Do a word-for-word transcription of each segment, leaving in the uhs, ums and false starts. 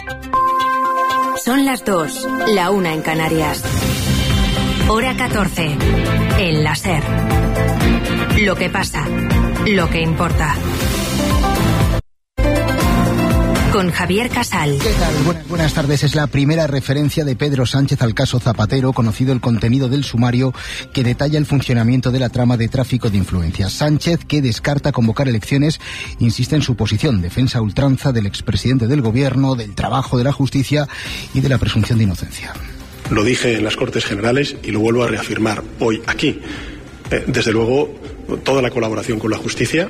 Son las dos, la una en Canarias. Hora catorce. El láser. Lo que pasa, lo que importa. Con Javier Casal. ¿Qué tal? Buenas, buenas tardes. Es la primera referencia de Pedro Sánchez al caso Zapatero, conocido el contenido del sumario que detalla el funcionamiento de la trama de tráfico de influencias. Sánchez, que descarta convocar elecciones, insiste en su posición, defensa a ultranza del expresidente del gobierno, del trabajo de la justicia y de la presunción de inocencia. Lo dije en las Cortes Generales y lo vuelvo a reafirmar hoy aquí. Eh, desde luego, toda la colaboración con la justicia,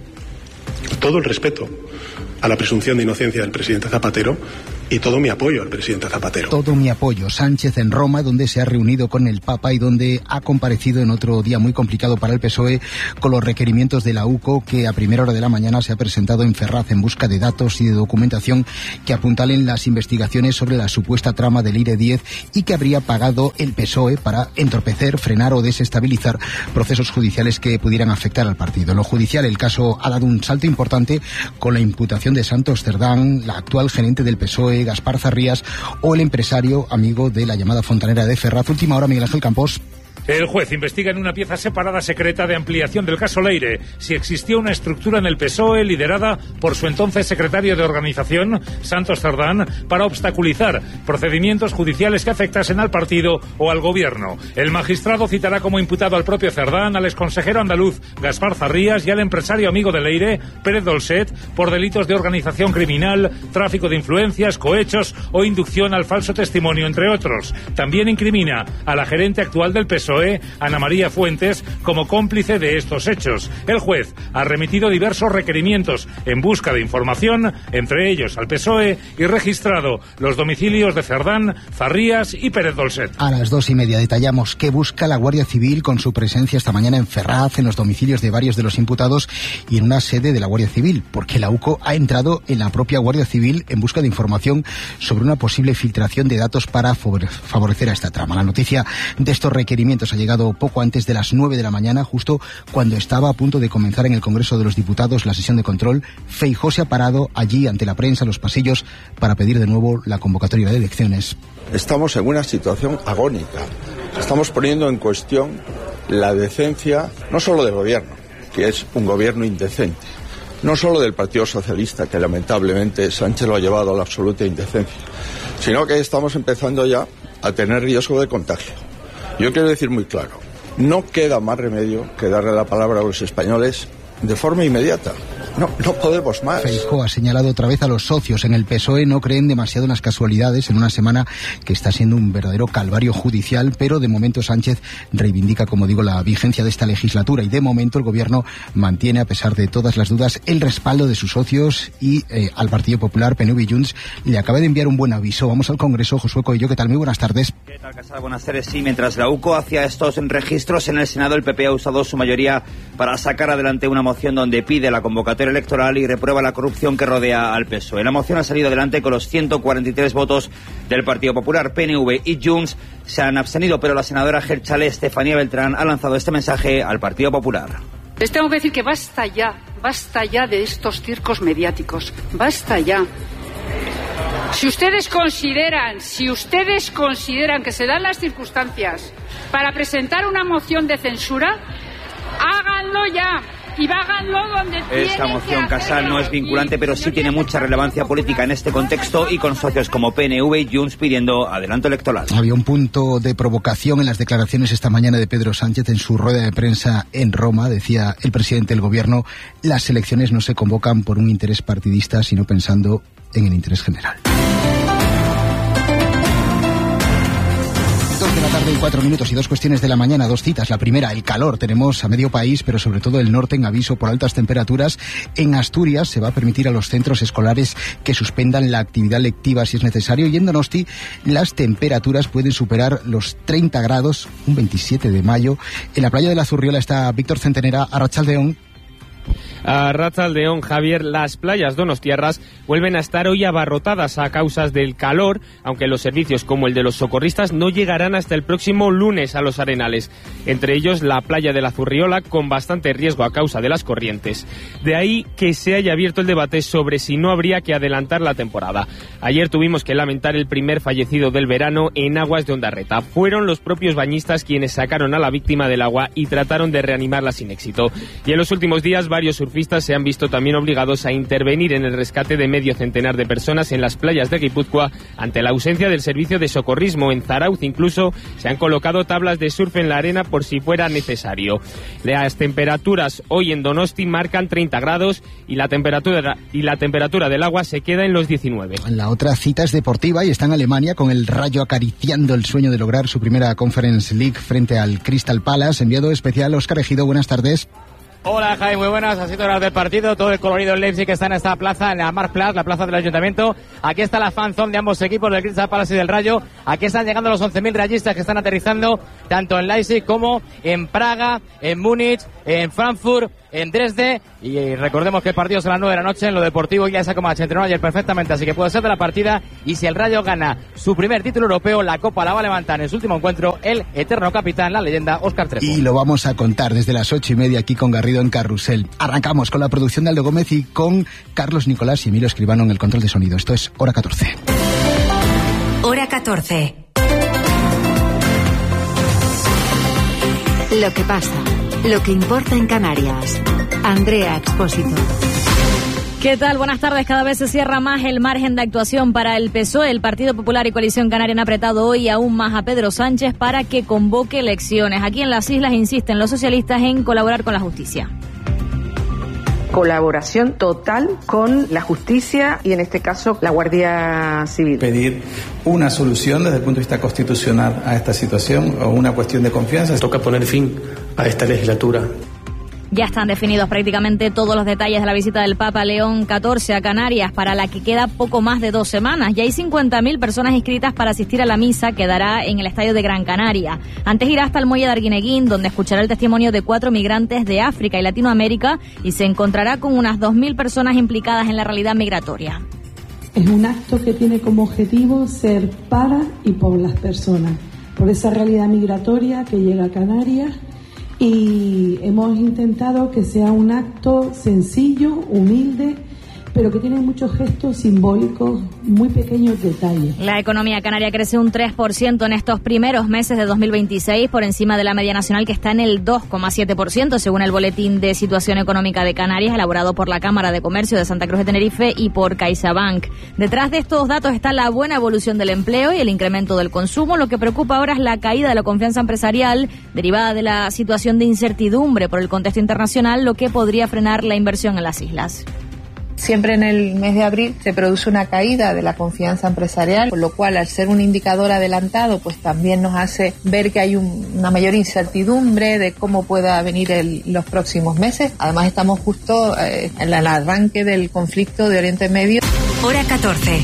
todo el respeto a la presunción de inocencia del presidente Zapatero y todo mi apoyo al presidente Zapatero. Todo mi apoyo. Sánchez en Roma, donde se ha reunido con el Papa y donde ha comparecido en otro día muy complicado para el P S O E con los requerimientos de la U C O, que a primera hora de la mañana se ha presentado en Ferraz en busca de datos y de documentación que apuntalen las investigaciones sobre la supuesta trama del I R E diez y que habría pagado el P S O E para entorpecer, frenar o desestabilizar procesos judiciales que pudieran afectar al partido. En lo judicial, el caso ha dado un salto importante con la imputación de Santos Cerdán, la actual gerente del P S O E, Gaspar Zarrías, o el empresario amigo de la llamada fontanera de Ferraz. Última hora, Miguel Ángel Campos. El juez investiga en una pieza separada secreta de ampliación del caso Leire si existía una estructura en el P S O E liderada por su entonces secretario de organización, Santos Cerdán, para obstaculizar procedimientos judiciales que afectasen al partido o al gobierno. El magistrado citará como imputado al propio Cerdán, al exconsejero andaluz Gaspar Zarrías y al empresario amigo de Leire, Pérez Dolcet, por delitos de organización criminal, tráfico de influencias, cohechos o inducción al falso testimonio, entre otros. También incrimina a la gerente actual del P S O E, Ana María Fuentes, como cómplice de estos hechos. El juez ha remitido diversos requerimientos en busca de información, entre ellos al P S O E, y registrado los domicilios de Cerdán, Zarrías y Pérez Dolcet. A las dos y media detallamos qué busca la Guardia Civil con su presencia esta mañana en Ferraz, en los domicilios de varios de los imputados y en una sede de la Guardia Civil, porque la U C O ha entrado en la propia Guardia Civil en busca de información sobre una posible filtración de datos para favorecer a esta trama. La noticia de estos requerimientos ha llegado poco antes de las nueve de la mañana, justo cuando estaba a punto de comenzar en el Congreso de los Diputados la sesión de control. Feijóo se ha parado allí ante la prensa, en los pasillos, para pedir de nuevo la convocatoria de elecciones. Estamos en una situación agónica. Estamos poniendo en cuestión la decencia, no solo del gobierno, que es un gobierno indecente, no solo del Partido Socialista, que lamentablemente Sánchez lo ha llevado a la absoluta indecencia, sino que estamos empezando ya a tener riesgo de contagio. Yo quiero decir muy claro, no queda más remedio que darle la palabra a los españoles de forma inmediata. No, no podemos más. Feijóo ha señalado otra vez a los socios en el P S O E. No creen demasiado en las casualidades en una semana que está siendo un verdadero calvario judicial, pero de momento Sánchez reivindica, como digo, la vigencia de esta legislatura y de momento el gobierno mantiene, a pesar de todas las dudas, el respaldo de sus socios y eh, al Partido Popular, P N V y Junts le acaba de enviar un buen aviso. Vamos al Congreso. Josué Coello, ¿qué tal? Muy buenas tardes. ¿Qué tal, Casal? Buenas tardes. Sí, mientras la U C O hacía estos registros en el Senado, el P P ha usado su mayoría para sacar adelante una moción donde pide la convocatoria electoral y reprueba la corrupción que rodea al P S O E. La moción ha salido adelante con los ciento cuarenta y tres votos del Partido Popular. P N V y Junts se han abstenido, pero la senadora Gelchale, Estefanía Beltrán, ha lanzado este mensaje al Partido Popular. Les tengo que decir que basta ya, basta ya de estos circos mediáticos, basta ya. Si ustedes consideran, si ustedes consideran que se dan las circunstancias para presentar una moción de censura, háganlo ya. Y háganlo donde Esta moción, Casal, no es vinculante, pero sí tiene mucha relevancia política en este contexto y con socios como P N V y Junts pidiendo adelanto electoral. Había un punto de provocación en las declaraciones esta mañana de Pedro Sánchez en su rueda de prensa en Roma. Decía el presidente del gobierno, las elecciones no se convocan por un interés partidista, sino pensando en el interés general. De la tarde y cuatro minutos y dos cuestiones de la mañana, dos citas. La primera, el calor. Tenemos a medio país, pero sobre todo el norte, en aviso por altas temperaturas. En Asturias se va a permitir a los centros escolares que suspendan la actividad lectiva si es necesario. Y en Donosti las temperaturas pueden superar los treinta grados, un veintisiete de mayo. En la playa de la Zurriola está Víctor Centenera, Arratsaldeon. A Arratsaldeon, Javier, las playas donostiarras vuelven a estar hoy abarrotadas a causa del calor, aunque los servicios como el de los socorristas no llegarán hasta el próximo lunes a los arenales. Entre ellos la playa de la Zurriola, con bastante riesgo a causa de las corrientes. De ahí que se haya abierto el debate sobre si no habría que adelantar la temporada. Ayer tuvimos que lamentar el primer fallecido del verano en aguas de Ondarreta. Fueron los propios bañistas quienes sacaron a la víctima del agua y trataron de reanimarla sin éxito. Y en los últimos días varios surfistas se han visto también obligados a intervenir en el rescate de medio centenar de personas en las playas de Guipúzcoa ante la ausencia del servicio de socorrismo. En Zarauz incluso se han colocado tablas de surf en la arena por si fuera necesario. Las temperaturas hoy en Donosti marcan treinta grados y la temperatura y la temperatura del agua se queda en los diecinueve. La otra cita es deportiva y está en Alemania, con el Rayo acariciando el sueño de lograr su primera Conference League frente al Crystal Palace. Enviado especial Óscar Ejido, buenas tardes. Hola Jaime, muy buenas, así horas del partido, todo el colorido en Leipzig que está en esta plaza, en la Marktplatz, la plaza del Ayuntamiento. Aquí está la fanzone de ambos equipos, del Crystal Palace y del Rayo. Aquí están llegando los once mil rayistas que están aterrizando tanto en Leipzig como en Praga, en Múnich, en Frankfurt, en Dresde. Y recordemos que el partido es a las nueve de la noche en lo deportivo. Ya se como se entrenó ayer perfectamente, así que puede ser de la partida. Y si el Rayo gana su primer título europeo, la Copa la va a levantar en su último encuentro el eterno capitán, la leyenda Óscar Trejo. Y lo vamos a contar desde las ocho y media aquí con Garrido en Carrusel. Arrancamos con la producción de Aldo Gómez y con Carlos Nicolás y Emilio Escribano en el control de sonido. Esto es Hora catorce. Hora catorce. Lo que pasa, lo que importa en Canarias. Andrea Expósito. ¿Qué tal? Buenas tardes. Cada vez se cierra más el margen de actuación para el P S O E. El Partido Popular y Coalición Canaria han apretado hoy aún más a Pedro Sánchez para que convoque elecciones. Aquí en las islas insisten los socialistas en colaborar con la justicia. Colaboración total con la justicia y en este caso la Guardia Civil. Pedir una solución desde el punto de vista constitucional a esta situación o una cuestión de confianza. Toca poner fin a esta legislatura. Ya están definidos prácticamente todos los detalles de la visita del Papa León catorce a Canarias, para la que queda poco más de dos semanas. Ya hay cincuenta mil personas inscritas para asistir a la misa que dará en el estadio de Gran Canaria. Antes irá hasta el muelle de Arguineguín, donde escuchará el testimonio de cuatro migrantes de África y Latinoamérica y se encontrará con unas dos mil personas implicadas en la realidad migratoria. Es un acto que tiene como objetivo ser para y por las personas, por esa realidad migratoria que llega a Canarias. Y hemos intentado que sea un acto sencillo, humilde, pero que tiene muchos gestos simbólicos, muy pequeños detalles. La economía canaria crece un tres por ciento en estos primeros meses de dos mil veintiséis, por encima de la media nacional, que está en el dos coma siete por ciento, según el Boletín de Situación Económica de Canarias, elaborado por la Cámara de Comercio de Santa Cruz de Tenerife y por CaixaBank. Detrás de estos datos está la buena evolución del empleo y el incremento del consumo. Lo que preocupa ahora es la caída de la confianza empresarial, derivada de la situación de incertidumbre por el contexto internacional, lo que podría frenar la inversión en las islas. Siempre en el mes de abril se produce una caída de la confianza empresarial, con lo cual, al ser un indicador adelantado, pues también nos hace ver que hay un, una mayor incertidumbre de cómo pueda venir el, los próximos meses. Además, estamos justo eh, en el arranque del conflicto de Oriente Medio. Hora catorce.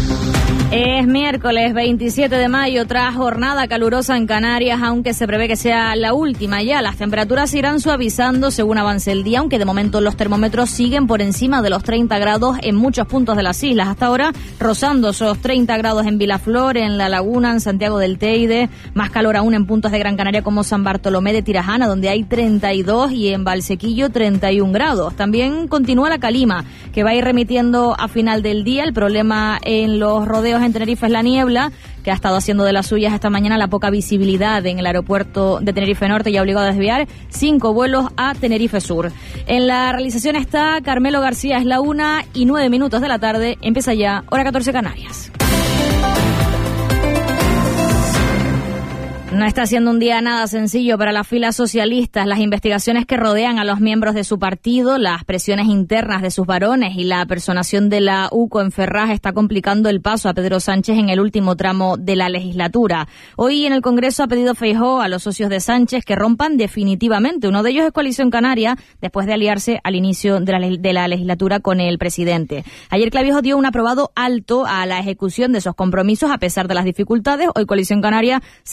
Es miércoles veintisiete de mayo, tras jornada calurosa en Canarias, aunque se prevé que sea la última ya. Las temperaturas irán suavizando según avance el día, aunque de momento los termómetros siguen por encima de los treinta grados en muchos puntos de las islas. Hasta ahora rozando esos treinta grados en Vilaflor, en La Laguna, en Santiago del Teide. Más calor aún en puntos de Gran Canaria como San Bartolomé de Tirajana, donde hay treinta y dos, y en Valsequillo treinta y un grados. También continúa la calima, que va a ir remitiendo a final del día. El problema en los rodeos en Tenerife es la niebla, que ha estado haciendo de las suyas esta mañana. La poca visibilidad en el aeropuerto de Tenerife Norte y ha obligado a desviar cinco vuelos a Tenerife Sur. En la realización está Carmelo García. Es la una y nueve minutos de la tarde. Empieza ya Hora catorce Canarias. No está siendo un día nada sencillo para las filas socialistas. Las investigaciones que rodean a los miembros de su partido, las presiones internas de sus varones y la personación de la U C O en Ferraz está complicando el paso a Pedro Sánchez en el último tramo de la legislatura. Hoy en el Congreso ha pedido Feijóo a los socios de Sánchez que rompan definitivamente. Uno de ellos es Coalición Canaria, después de aliarse al inicio de la, de la legislatura con el presidente. Ayer Clavijo dio un aprobado alto a la ejecución de esos compromisos a pesar de las dificultades. Hoy Coalición Canaria se ha resistido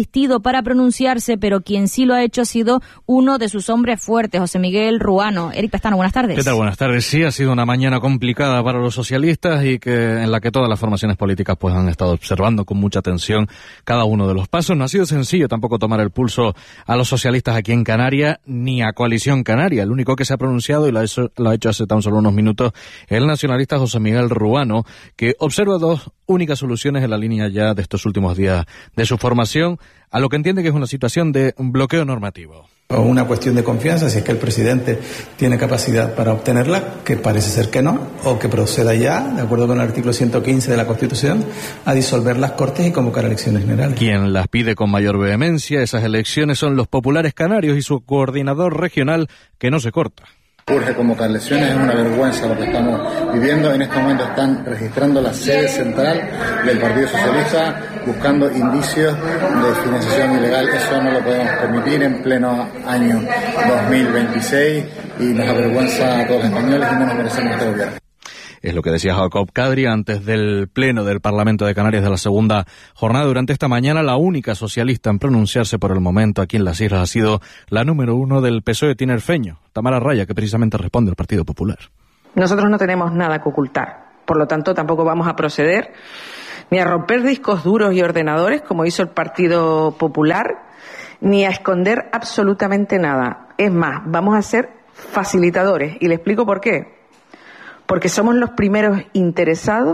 insistido para pronunciarse, pero quien sí lo ha hecho ha sido uno de sus hombres fuertes, José Miguel Ruano. Eric Pestano, buenas tardes. ¿Qué tal? Buenas tardes. Sí, ha sido una mañana complicada para los socialistas y que en la que todas las formaciones políticas pues han estado observando con mucha atención cada uno de los pasos. No ha sido sencillo tampoco tomar el pulso a los socialistas aquí en Canarias ni a Coalición Canaria. El único que se ha pronunciado y lo ha hecho, lo ha hecho hace tan solo unos minutos es el nacionalista José Miguel Ruano, que observa dos únicas soluciones en la línea ya de estos últimos días de su formación, a lo que entiende que es una situación de bloqueo normativo. O una cuestión de confianza, si es que el presidente tiene capacidad para obtenerla, que parece ser que no, o que proceda ya, de acuerdo con el artículo ciento quince de la Constitución, a disolver las Cortes y convocar elecciones generales. Quien las pide con mayor vehemencia, esas elecciones, son los populares canarios y su coordinador regional, que no se corta. Urge convocar elecciones, es una vergüenza lo que estamos viviendo. En este momento están registrando la sede central del Partido Socialista, buscando indicios de financiación ilegal. Eso no lo podemos permitir en pleno año dos mil veintiséis y nos avergüenza a todos los españoles y no nos merecemos este gobierno. Es lo que decía Jacob Cadri antes del pleno del Parlamento de Canarias de la segunda jornada. Durante esta mañana, la única socialista en pronunciarse por el momento aquí en las islas ha sido la número uno del P S O E tinerfeño, Tamara Raya, que precisamente responde al Partido Popular. Nosotros no tenemos nada que ocultar, por lo tanto tampoco vamos a proceder ni a romper discos duros y ordenadores, como hizo el Partido Popular, ni a esconder absolutamente nada. Es más, vamos a ser facilitadores, y le explico por qué. Porque somos los primeros interesados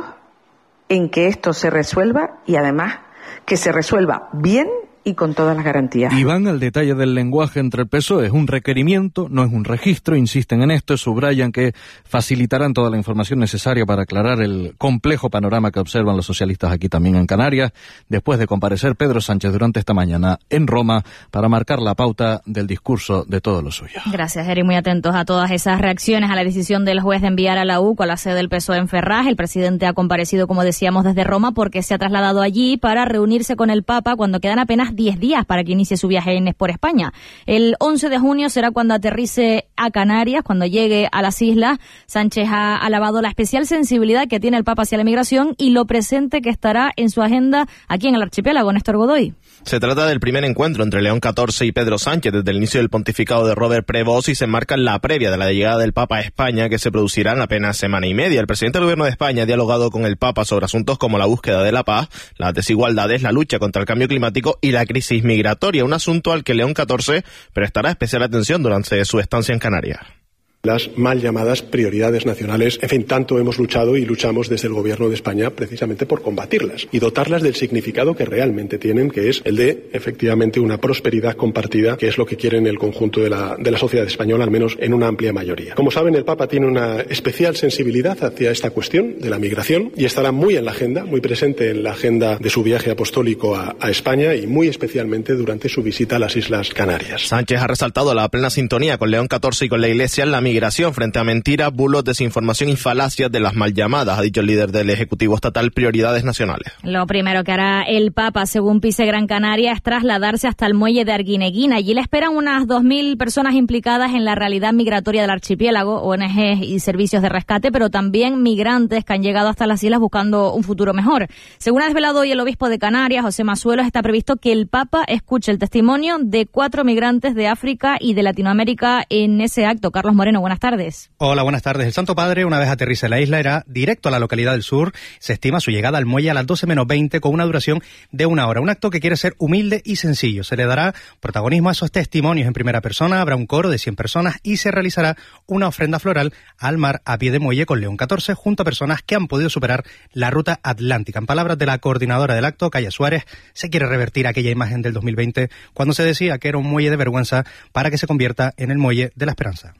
en que esto se resuelva y además que se resuelva bien y con todas las garantías. Y van al detalle del lenguaje entre el P S O E. Es un requerimiento, no es un registro, insisten en esto, subrayan que facilitarán toda la información necesaria para aclarar el complejo panorama que observan los socialistas aquí también en Canarias, después de comparecer Pedro Sánchez durante esta mañana en Roma para marcar la pauta del discurso de todos los suyos. Gracias, Eri. Muy atentos a todas esas reacciones a la decisión del juez de enviar a la U C O a la sede del P S O E en Ferraz. El presidente ha comparecido, como decíamos, desde Roma porque se ha trasladado allí para reunirse con el Papa cuando quedan apenas diez días para que inicie su viaje en por España. El once de junio será cuando aterrice a Canarias, cuando llegue a las islas. Sánchez ha alabado la especial sensibilidad que tiene el Papa hacia la migración y lo presente que estará en su agenda aquí en el archipiélago. Néstor Godoy. Se trata del primer encuentro entre León catorce y Pedro Sánchez desde el inicio del pontificado de Robert Prevost y se enmarca en la previa de la llegada del Papa a España, que se producirá en apenas semana y media. El presidente del Gobierno de España ha dialogado con el Papa sobre asuntos como la búsqueda de la paz, las desigualdades, la lucha contra el cambio climático y la crisis migratoria, un asunto al que León catorce prestará especial atención durante su estancia en Canarias. Las mal llamadas prioridades nacionales. En fin, tanto hemos luchado y luchamos desde el Gobierno de España precisamente por combatirlas y dotarlas del significado que realmente tienen, que es el de, efectivamente, una prosperidad compartida, que es lo que quieren el conjunto de la, de la sociedad española, al menos en una amplia mayoría. Como saben, el Papa tiene una especial sensibilidad hacia esta cuestión de la migración y estará muy en la agenda, muy presente en la agenda de su viaje apostólico a, a España y muy especialmente durante su visita a las Islas Canarias. Sánchez ha resaltado la plena sintonía con León catorce y con la Iglesia en la migración migración frente a mentiras, bulos, desinformación y falacias de las mal llamadas, ha dicho el líder del Ejecutivo Estatal, prioridades nacionales. Lo primero que hará el Papa, según Pise Gran Canaria, es trasladarse hasta el muelle de Arguineguín. Allí le esperan unas dos mil personas implicadas en la realidad migratoria del archipiélago, O N Ges y servicios de rescate, pero también migrantes que han llegado hasta las islas buscando un futuro mejor. Según ha desvelado hoy el obispo de Canarias, José Masuelos, está previsto que el Papa escuche el testimonio de cuatro migrantes de África y de Latinoamérica en ese acto. Carlos Moreno, buenas tardes. Hola, buenas tardes. El Santo Padre, una vez aterriza en la isla, irá directo a la localidad del sur. Se estima su llegada al muelle a las doce menos veinte con una duración de una hora. Un acto que quiere ser humilde y sencillo. Se le dará protagonismo a esos testimonios en primera persona, habrá un coro de cien personas y se realizará una ofrenda floral al mar a pie de muelle con León catorce junto a personas que han podido superar la ruta atlántica. En palabras de la coordinadora del acto, Calla Suárez, se quiere revertir aquella imagen del dos mil veinte cuando se decía que era un muelle de vergüenza para que se convierta en el muelle de la esperanza.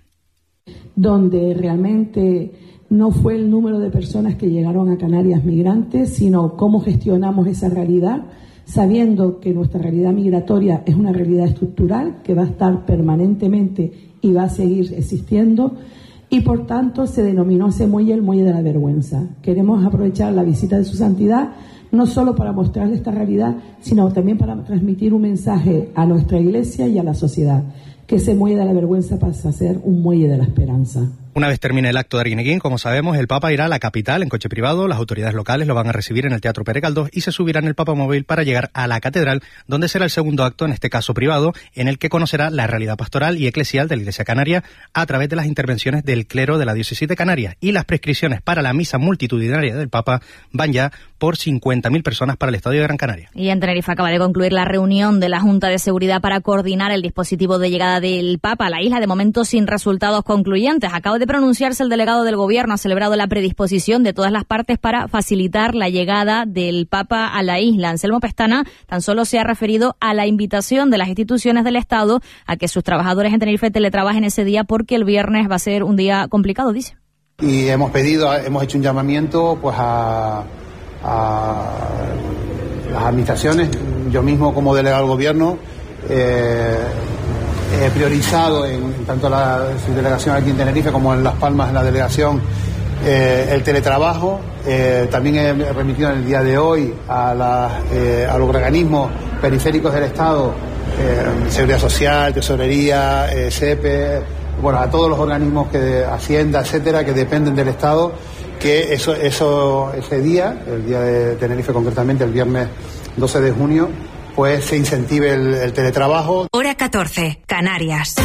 Donde realmente no fue el número de personas que llegaron a Canarias migrantes, sino cómo gestionamos esa realidad, sabiendo que nuestra realidad migratoria es una realidad estructural que va a estar permanentemente y va a seguir existiendo, y por tanto se denominó ese muelle el muelle de la vergüenza. Queremos aprovechar la visita de su santidad no solo para mostrarle esta realidad, sino también para transmitir un mensaje a nuestra iglesia y a la sociedad, que ese muelle de la vergüenza pasa a ser un muelle de la esperanza. Una vez termine el acto de Arguineguín, como sabemos, el Papa irá a la capital en coche privado, las autoridades locales lo van a recibir en el Teatro Pere Galdós y se subirá en el Papamóvil para llegar a la catedral, donde será el segundo acto, en este caso privado, en el que conocerá la realidad pastoral y eclesial de la Iglesia Canaria a través de las intervenciones del clero de la diócesis de Canarias. Y las prescripciones para la misa multitudinaria del Papa van ya por cincuenta mil personas para el Estadio de Gran Canaria. Y en Tenerife acaba de concluir la reunión de la Junta de Seguridad para coordinar el dispositivo de llegada del Papa a la isla, de momento sin resultados concluyentes. Acaba de pronunciarse el delegado del Gobierno, ha celebrado la predisposición de todas las partes para facilitar la llegada del Papa a la isla. Anselmo Pestana tan solo se ha referido a la invitación de las instituciones del Estado a que sus trabajadores en Tenerife teletrabajen ese día porque el viernes va a ser un día complicado, dice. Y hemos pedido, hemos hecho un llamamiento pues a, a las administraciones. Yo mismo como delegado del Gobierno eh, he priorizado en, en tanto la delegación aquí en Tenerife como en Las Palmas, en la delegación, eh, el teletrabajo. Eh, también he remitido en el día de hoy a, la, eh, a los organismos periféricos del Estado, eh, Seguridad Social, Tesorería, eh, SEPE, bueno, a todos los organismos que de Hacienda, etcétera, que dependen del Estado, que eso, eso, ese día, el día de Tenerife concretamente, el viernes doce de junio, pues se incentive el, el teletrabajo. Hora catorce, Canarias.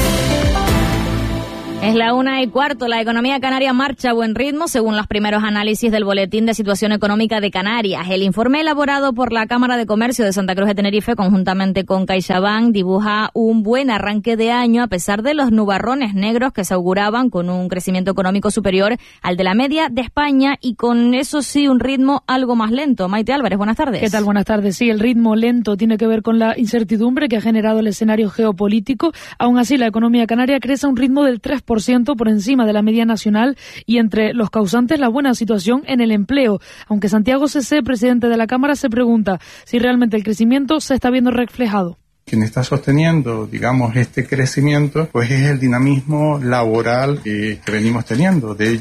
Es la una y cuarto. La economía canaria marcha a buen ritmo, según los primeros análisis del Boletín de Situación Económica de Canarias. El informe elaborado por la Cámara de Comercio de Santa Cruz de Tenerife, conjuntamente con CaixaBank, dibuja un buen arranque de año, a pesar de los nubarrones negros que se auguraban, con un crecimiento económico superior al de la media de España y con, eso sí, un ritmo algo más lento. Maite Álvarez, buenas tardes. ¿Qué tal? Buenas tardes. Sí, el ritmo lento tiene que ver con la incertidumbre que ha generado el escenario geopolítico. Aún así, la economía canaria crece a un ritmo del tres por ciento por encima de la media nacional, y entre los causantes la buena situación en el empleo, aunque Santiago Cesé, presidente de la Cámara, se pregunta si realmente el crecimiento se está viendo reflejado. Quien está sosteniendo, digamos, este crecimiento, pues es el dinamismo laboral que, que venimos teniendo. De